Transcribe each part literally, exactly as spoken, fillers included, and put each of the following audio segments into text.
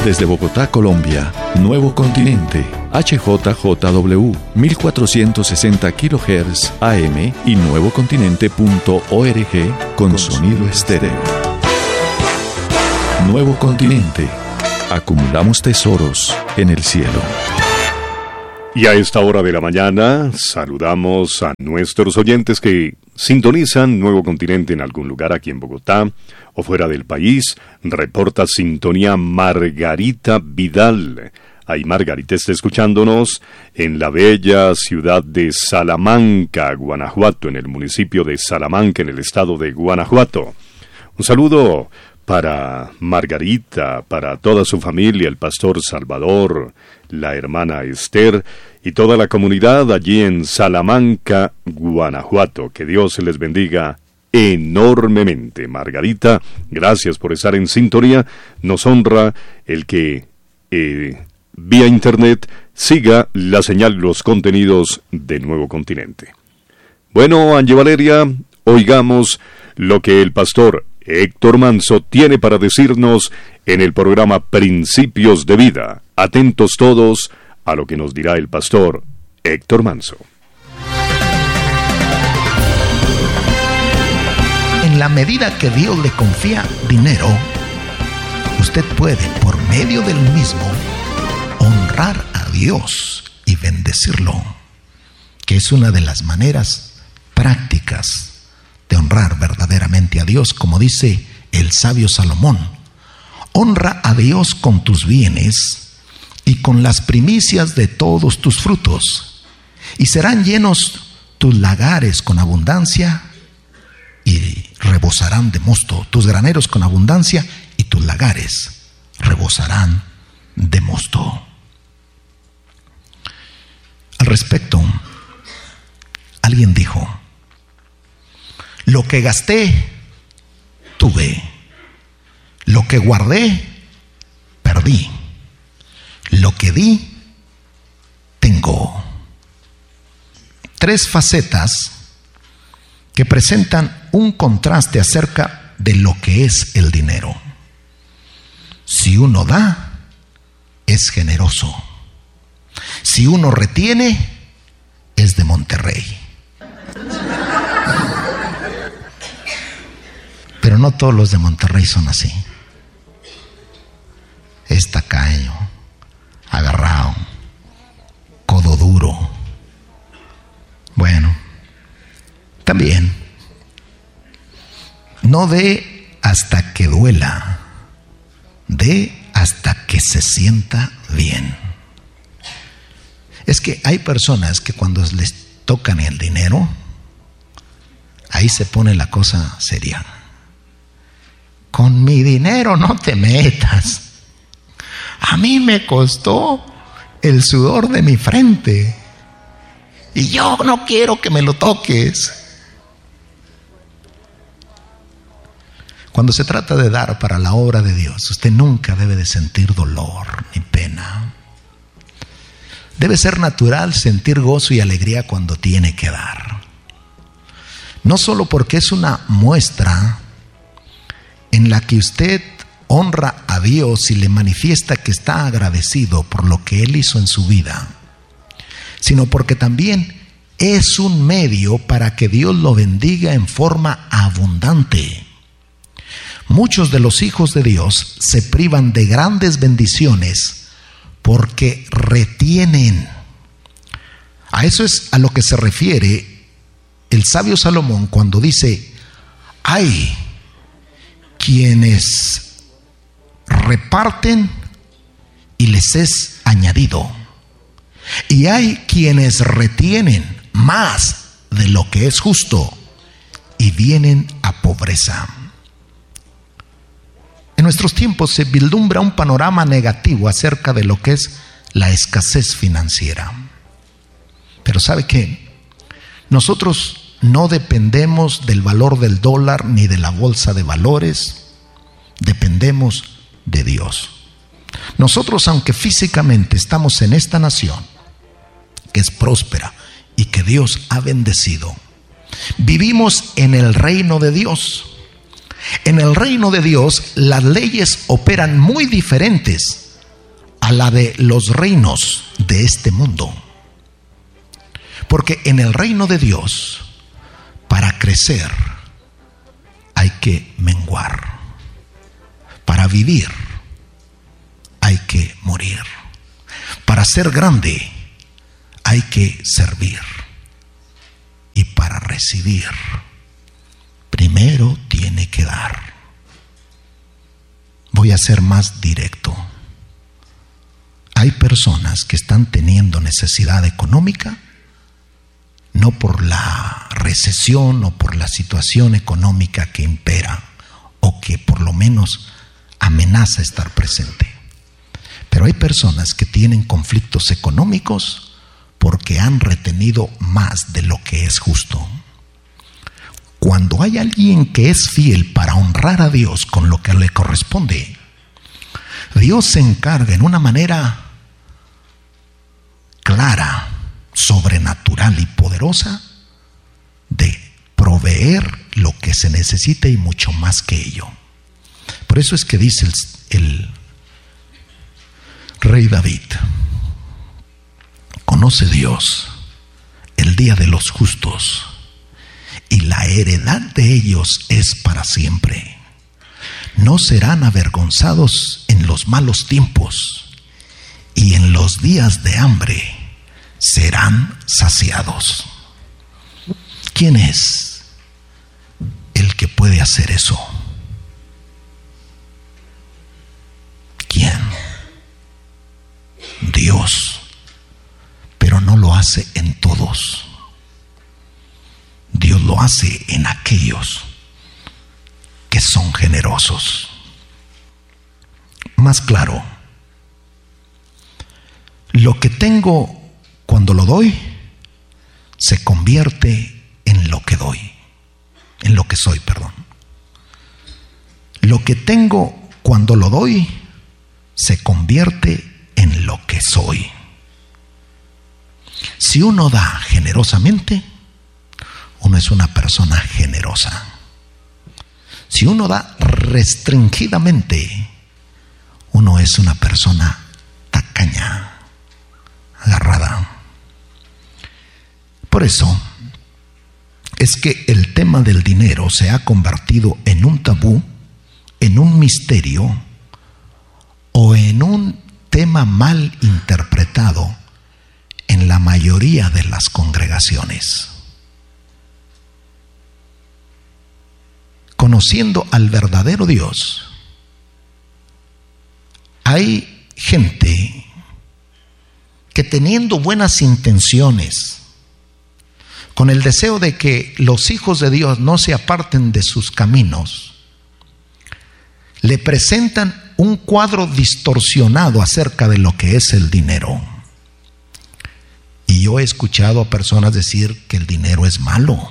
Desde Bogotá, Colombia, Nuevo Continente, H J J W, mil cuatrocientos sesenta kilohertz A M y nuevocontinente punto org con, con sonido estéreo. Nuevo Continente. Acumulamos tesoros en el cielo. Y a esta hora de la mañana saludamos a nuestros oyentes que sintonizan Nuevo Continente en algún lugar aquí en Bogotá o fuera del país. Reporta sintonía Margarita Vidal. Ahí Margarita está escuchándonos en la bella ciudad de Salamanca, Guanajuato, en el municipio de Salamanca, en el estado de Guanajuato. Un saludo para Margarita, para toda su familia, el pastor Salvador, la hermana Esther y toda la comunidad allí en Salamanca, Guanajuato. Que Dios les bendiga enormemente. Margarita, gracias por estar en sintonía. Nos honra el que eh, vía internet siga la señal, los contenidos de Nuevo Continente. Bueno, Angie Valeria, oigamos lo que el pastor Héctor Manso tiene para decirnos en el programa Principios de Vida. Atentos todos a lo que nos dirá el pastor Héctor Manso. En la medida que Dios le confía dinero, usted puede, por medio del mismo, honrar a Dios y bendecirlo, que es una de las maneras prácticas de honrar verdaderamente a Dios, como dice el sabio Salomón. Honra a Dios con tus bienes y con las primicias de todos tus frutos, y serán llenos tus lagares con abundancia y rebosarán de mosto, tus graneros con abundancia y tus lagares rebosarán de mosto. Al respecto, alguien dijo: lo que gasté, tuve. Lo que guardé, perdí. Lo que di, tengo. Tres facetas que presentan un contraste acerca de lo que es el dinero. Si uno da, es generoso. Si uno retiene, es de Monterrey. Pero no todos los de Monterrey son así. Es tacaño, agarrado, codo duro. Bueno, también, no dé hasta que duela, dé hasta que se sienta bien. Es que hay personas que cuando les tocan el dinero, ahí se pone la cosa seria. Con mi dinero no te metas. A mí me costó el sudor de mi frente y yo no quiero que me lo toques. Cuando se trata de dar para la obra de Dios, usted nunca debe de sentir dolor ni pena. Debe ser natural sentir gozo y alegría cuando tiene que dar. No solo porque es una muestra en la que usted honra a Dios y le manifiesta que está agradecido por lo que Él hizo en su vida, sino porque también es un medio para que Dios lo bendiga en forma abundante. Muchos de los hijos de Dios se privan de grandes bendiciones porque retienen. A eso es a lo que se refiere el sabio Salomón cuando dice: ay, quienes reparten y les es añadido, y hay quienes retienen más de lo que es justo y vienen a pobreza. En nuestros tiempos se vislumbra un panorama negativo acerca de lo que es la escasez financiera. Pero ¿sabe qué? Nosotros no dependemos del valor del dólar ni de la bolsa de valores, dependemos de Dios. Nosotros, aunque físicamente estamos en esta nación que es próspera y que Dios ha bendecido, vivimos en el reino de Dios. En el reino de Dios las leyes operan muy diferentes a la de los reinos de este mundo. Porque en el reino de Dios, para crecer, hay que menguar. Para vivir, hay que morir. Para ser grande, hay que servir. Y para recibir, primero tiene que dar. Voy a ser más directo. Hay personas que están teniendo necesidad económica, no por la recesión o por la situación económica que impera o que por lo menos amenaza estar presente. Pero hay personas que tienen conflictos económicos porque han retenido más de lo que es justo. Cuando hay alguien que es fiel para honrar a Dios con lo que le corresponde, Dios se encarga en una manera clara, sobrenatural y poderosa de proveer lo que se necesite y mucho más que ello. Por eso es que dice el, el rey David: conoce Dios el día de los justos, y la heredad de ellos es para siempre. No serán avergonzados en los malos tiempos, y en los días de hambre serán saciados. ¿Quién es el que puede hacer eso? ¿Quién? Dios. Pero no lo hace en todos. Dios lo hace en aquellos que son generosos. Más claro, lo que tengo cuando lo doy se convierte en lo que doy, en lo que soy, perdón. Lo que tengo cuando lo doy se convierte en lo que soy. Si uno da generosamente, uno es una persona generosa. Si uno da restringidamente, uno es una persona tacaña, agarrada. Por eso es que el tema del dinero se ha convertido en un tabú, en un misterio o en un tema mal interpretado en la mayoría de las congregaciones. Conociendo al verdadero Dios, hay gente que teniendo buenas intenciones, con el deseo de que los hijos de Dios no se aparten de sus caminos, le presentan un cuadro distorsionado acerca de lo que es el dinero. Y yo he escuchado a personas decir que el dinero es malo.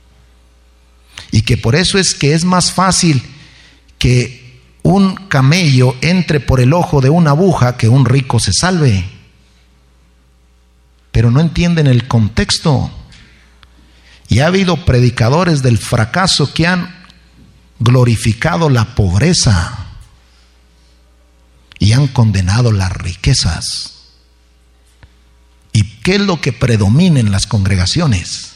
Y que por eso es que es más fácil que un camello entre por el ojo de una aguja que un rico se salve. Pero no entienden el contexto. Y ha habido predicadores del fracaso que han glorificado la pobreza y han condenado las riquezas. ¿Y qué es lo que predomina en las congregaciones?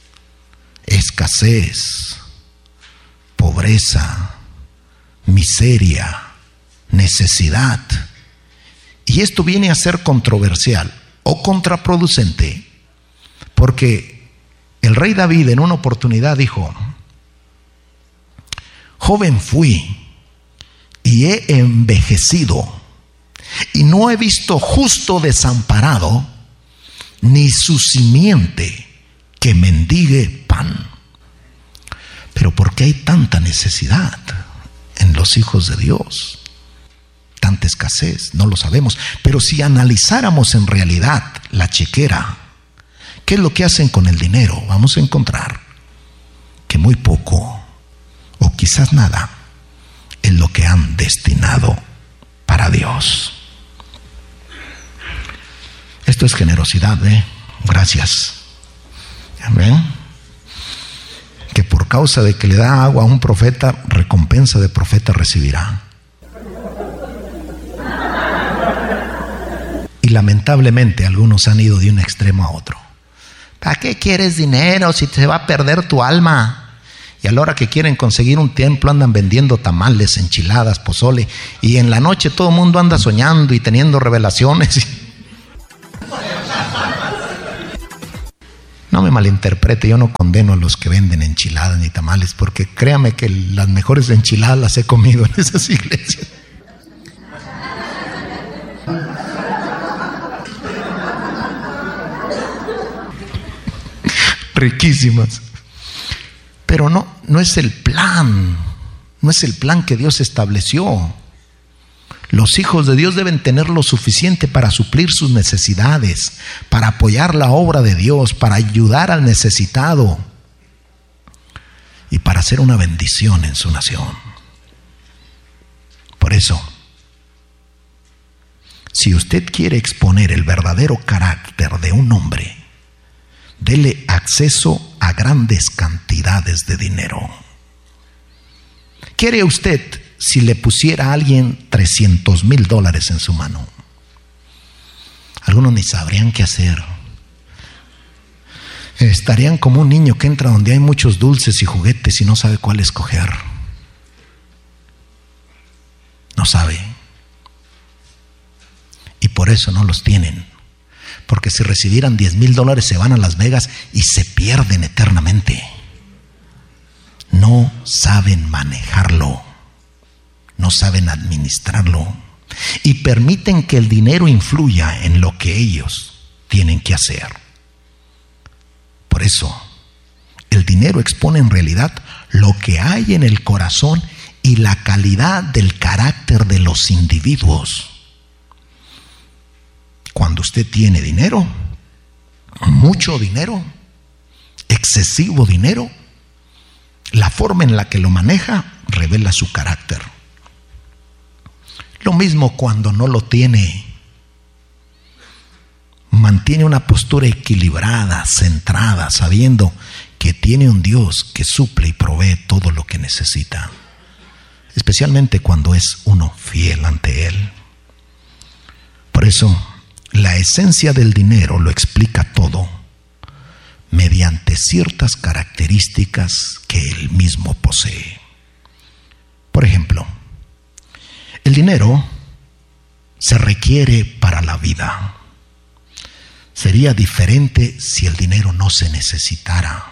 Escasez, pobreza, miseria, necesidad. Y esto viene a ser controversial o contraproducente, porque el rey David en una oportunidad dijo: joven fui y he envejecido, y no he visto justo desamparado, ni su simiente que mendigue pan. Pero ¿por qué hay tanta necesidad en los hijos de Dios? Tanta escasez, no lo sabemos. Pero si analizáramos en realidad la chequera, ¿qué es lo que hacen con el dinero? Vamos a encontrar que muy poco, o quizás nada, es lo que han destinado para Dios. Esto es generosidad, ¿eh? Gracias. ¿Ven? Que por causa de que le da agua a un profeta, recompensa de profeta recibirá. lamentablemente algunos han ido de un extremo a otro. ¿Para qué quieres dinero si te va a perder tu alma? Y a la hora que quieren conseguir un templo andan vendiendo tamales, enchiladas, pozole. Y en la noche todo el mundo anda soñando y teniendo revelaciones. No me malinterprete, yo no condeno a los que venden enchiladas ni tamales, porque créame que las mejores enchiladas las he comido en esas iglesias. Riquísimas. Pero no, no es el plan, no es el plan que Dios estableció. Los hijos de Dios deben tener lo suficiente para suplir sus necesidades, para apoyar la obra de Dios, para ayudar al necesitado y para hacer una bendición en su nación. Por eso, si usted quiere exponer el verdadero carácter de un hombre, dele acceso a grandes cantidades de dinero. ¿Qué haría usted si le pusiera a alguien trescientos mil dólares en su mano? Algunos ni sabrían qué hacer. Estarían como un niño que entra donde hay muchos dulces y juguetes y no sabe cuál escoger. No sabe. Y por eso no los tienen. Porque si recibieran diez mil dólares se van a Las Vegas y se pierden eternamente. No saben manejarlo. No saben administrarlo. Y permiten que el dinero influya en lo que ellos tienen que hacer. Por eso, el dinero expone en realidad lo que hay en el corazón y la calidad del carácter de los individuos. Cuando usted tiene dinero, mucho dinero, excesivo dinero, la forma en la que lo maneja revela su carácter. Lo mismo cuando no lo tiene. Mantiene una postura equilibrada, centrada, sabiendo que tiene un Dios que suple y provee todo lo que necesita. Especialmente cuando es uno fiel ante Él. Por eso, la esencia del dinero lo explica todo mediante ciertas características que él mismo posee. Por ejemplo, el dinero se requiere para la vida. Sería diferente si el dinero no se necesitara.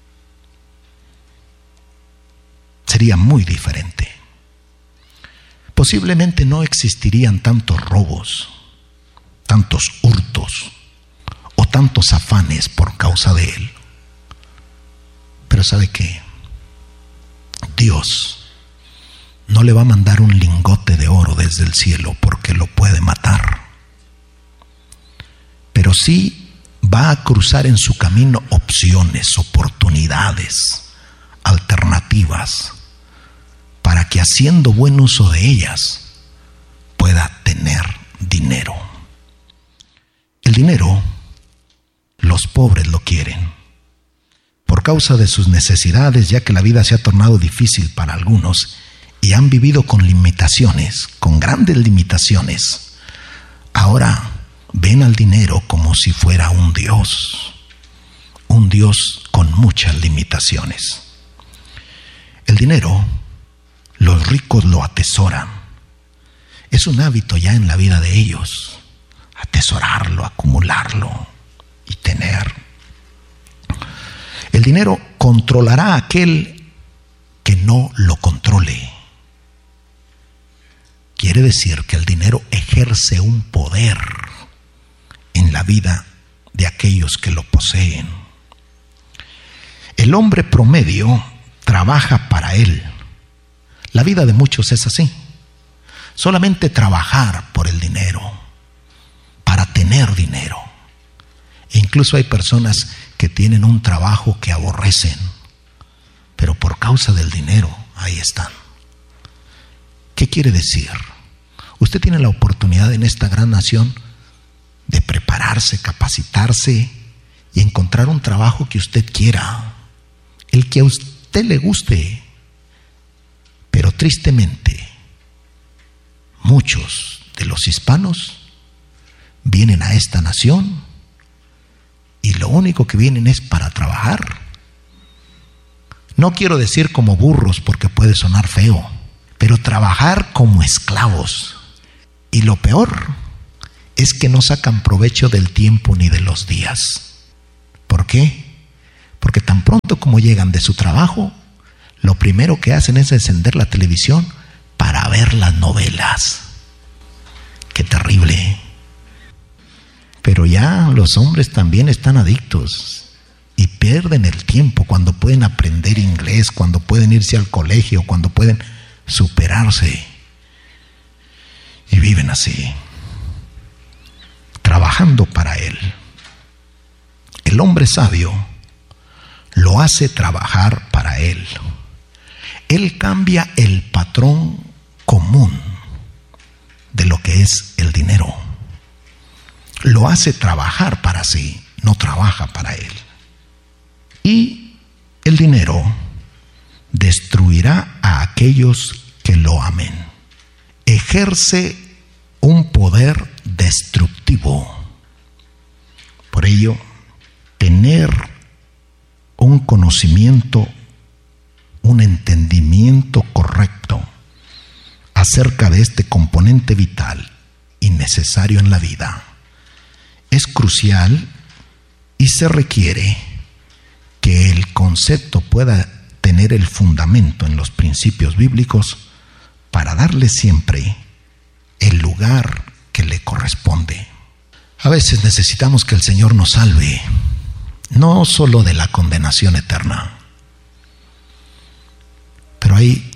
Sería muy diferente. Posiblemente no existirían tantos robos, tantos hurtos o tantos afanes por causa de él. Pero ¿sabe qué? Dios no le va a mandar un lingote de oro desde el cielo porque lo puede matar. Pero sí va a cruzar en su camino opciones, oportunidades, alternativas, para que haciendo buen uso de ellas pueda tener dinero. El dinero, los pobres lo quieren por causa de sus necesidades, ya que la vida se ha tornado difícil para algunos y han vivido con limitaciones, con grandes limitaciones. Ahora ven al dinero como si fuera un Dios, un Dios con muchas limitaciones. El dinero, los ricos lo atesoran. Es un hábito ya en la vida de ellos, atesorarlo, acumularlo y tener. El dinero controlará a aquel que no lo controle. Quiere decir que el dinero ejerce un poder en la vida de aquellos que lo poseen. El hombre promedio trabaja para él. La vida de muchos es así. Solamente trabajar por el dinero, para tener dinero. E incluso hay personas que tienen un trabajo que aborrecen, pero por causa del dinero, ahí están. ¿Qué quiere decir? Usted tiene la oportunidad en esta gran nación de prepararse, capacitarse y encontrar un trabajo que usted quiera, el que a usted le guste. Pero tristemente, muchos de los hispanos vienen a esta nación y lo único que vienen es para trabajar. No quiero decir como burros porque puede sonar feo, pero trabajar como esclavos. Y lo peor es que no sacan provecho del tiempo ni de los días. ¿Por qué? Porque tan pronto como llegan de su trabajo, lo primero que hacen es encender la televisión para ver las novelas. ¡Qué terrible! Pero ya los hombres también están adictos y pierden el tiempo cuando pueden aprender inglés, cuando pueden irse al colegio, cuando pueden superarse. Y viven así, trabajando para él. El hombre sabio lo hace trabajar para él. Él cambia el patrón común de lo que es el dinero. Lo hace trabajar para sí, no trabaja para él. Y el dinero destruirá a aquellos que lo amen. Ejerce un poder destructivo. Por ello, tener un conocimiento, un entendimiento correcto acerca de este componente vital y necesario en la vida es crucial, y se requiere que el concepto pueda tener el fundamento en los principios bíblicos para darle siempre el lugar que le corresponde. A veces necesitamos que el Señor nos salve, no solo de la condenación eterna, pero hay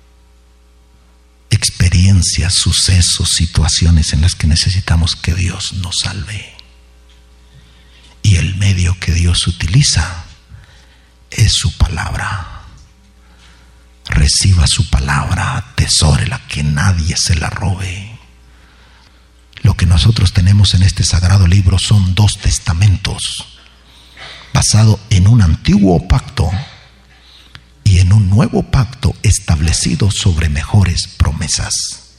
experiencias, sucesos, situaciones en las que necesitamos que Dios nos salve. Y el medio que Dios utiliza es su palabra. Reciba su palabra, atesórela, que nadie se la robe. Lo que nosotros tenemos en este sagrado libro son dos testamentos, basado en un antiguo pacto y en un nuevo pacto establecido sobre mejores promesas.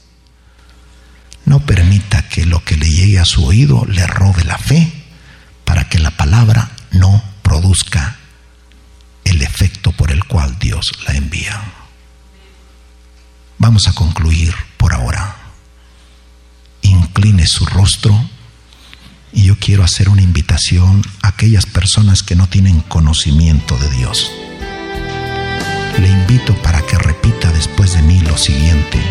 No permita que lo que le llegue a su oído le robe la fe, para que la palabra no produzca el efecto por el cual Dios la envía. Vamos a concluir por ahora. Incline su rostro y yo quiero hacer una invitación a aquellas personas que no tienen conocimiento de Dios. Le invito para que repita después de mí lo siguiente.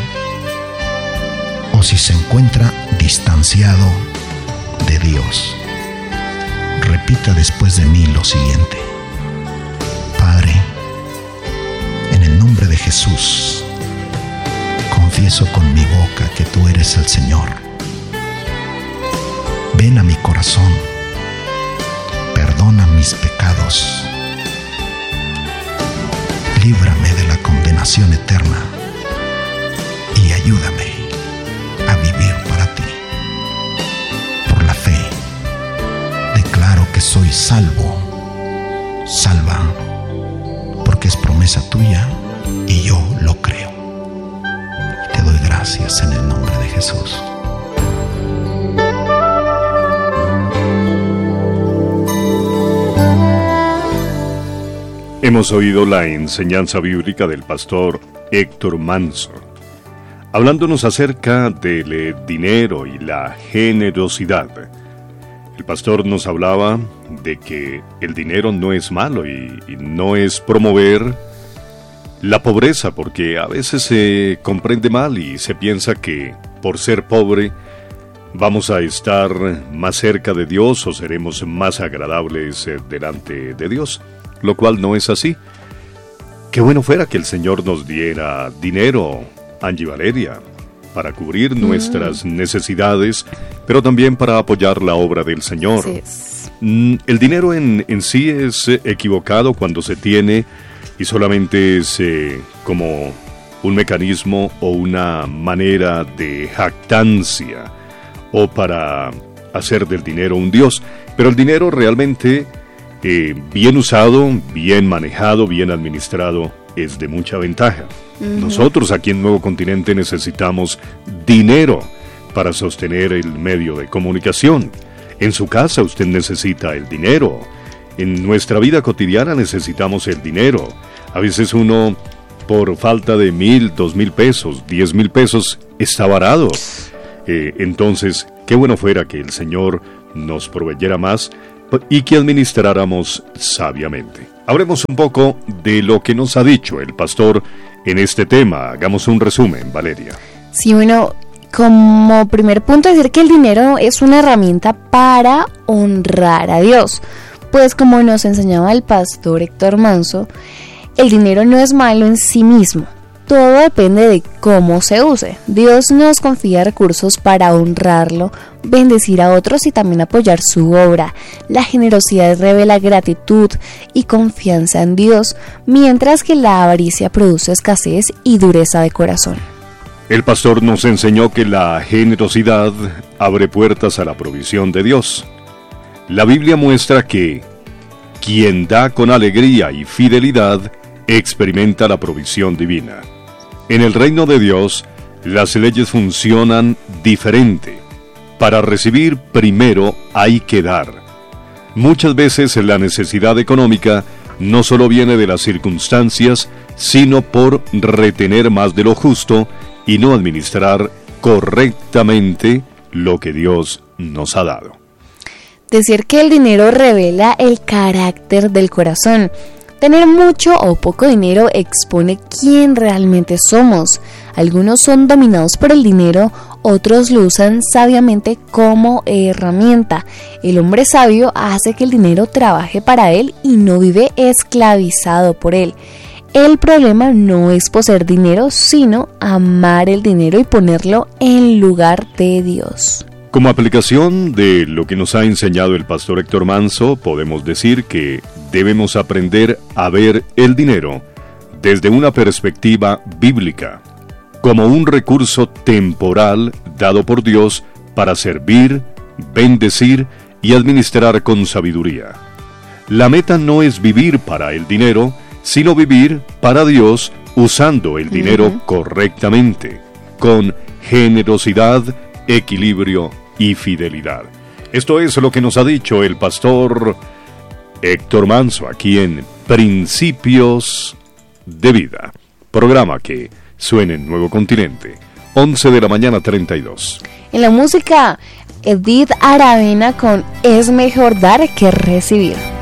O si se encuentra distanciado de Dios, repita después de mí lo siguiente. Padre, en el nombre de Jesús, confieso con mi boca que tú eres el Señor. Ven a mi corazón, perdona mis pecados, líbrame de la condenación eterna y ayúdame a vivir para ti. Por la fe, declaro que soy salvo, salva, porque es promesa tuya y yo lo creo. Te doy gracias en el nombre de Jesús. Hemos oído la enseñanza bíblica del pastor Héctor Manso, hablándonos acerca del dinero y la generosidad. El pastor nos hablaba de que el dinero no es malo y, y no es promover la pobreza, porque a veces se comprende mal y se piensa que por ser pobre vamos a estar más cerca de Dios o seremos más agradables delante de Dios, lo cual no es así. Qué bueno fuera que el Señor nos diera dinero, Angie Valeria, para cubrir mm. nuestras necesidades, pero también para apoyar la obra del Señor. Así es. El dinero en, en sí es equivocado cuando se tiene y solamente es eh, como un mecanismo o una manera de jactancia o para hacer del dinero un dios. Pero el dinero realmente, eh, bien usado, bien manejado, bien administrado, es de mucha ventaja. Uh-huh. Nosotros aquí en Nuevo Continente necesitamos dinero para sostener el medio de comunicación. En su casa usted necesita el dinero. En nuestra vida cotidiana necesitamos el dinero. A veces uno, por falta de mil, dos mil pesos, diez mil pesos, está varado. Eh, entonces, qué bueno fuera que el Señor nos proveyera más y que administráramos sabiamente. Hablemos un poco de lo que nos ha dicho el pastor en este tema. Hagamos un resumen, Valeria. Sí, bueno, como primer punto decir que el dinero es una herramienta para honrar a Dios. Pues como nos enseñaba el pastor Héctor Manso, el dinero no es malo en sí mismo. Todo depende de cómo se use. Dios nos confía recursos para honrarlo, bendecir a otros y también apoyar su obra. La generosidad revela gratitud y confianza en Dios, mientras que la avaricia produce escasez y dureza de corazón. El pastor nos enseñó que la generosidad abre puertas a la provisión de Dios. La Biblia muestra que quien da con alegría y fidelidad experimenta la provisión divina. En el reino de Dios, las leyes funcionan diferente. Para recibir primero hay que dar. Muchas veces la necesidad económica no solo viene de las circunstancias, sino por retener más de lo justo y no administrar correctamente lo que Dios nos ha dado. Decir que el dinero revela el carácter del corazón. Tener mucho o poco dinero expone quién realmente somos. Algunos son dominados por el dinero, otros lo usan sabiamente como herramienta. El hombre sabio hace que el dinero trabaje para él y no vive esclavizado por él. El problema no es poseer dinero, sino amar el dinero y ponerlo en lugar de Dios. Como aplicación de lo que nos ha enseñado el pastor Héctor Manso, podemos decir que debemos aprender a ver el dinero desde una perspectiva bíblica, como un recurso temporal dado por Dios para servir, bendecir y administrar con sabiduría. La meta no es vivir para el dinero, sino vivir para Dios usando el dinero uh-huh. correctamente, con generosidad, equilibrio y fidelidad. Esto es lo que nos ha dicho el pastor Héctor Manso aquí en Principios de Vida, programa que suena en Nuevo Continente, once de la mañana treinta y dos. En la música, Edith Aravena con Es mejor dar que recibir.